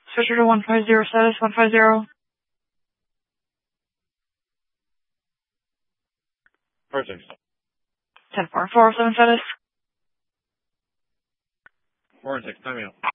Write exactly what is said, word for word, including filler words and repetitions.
Switcher to one five zero status, one five zero. Four six. ten four, four oh seven status. Four and six, time out.